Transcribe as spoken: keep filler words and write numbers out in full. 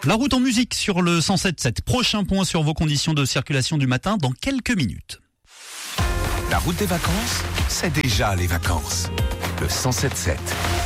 La route en musique sur le cent sept virgule sept. Prochain point sur vos conditions de circulation du matin dans quelques minutes. La route des vacances, c'est déjà les vacances. Le cent sept virgule sept.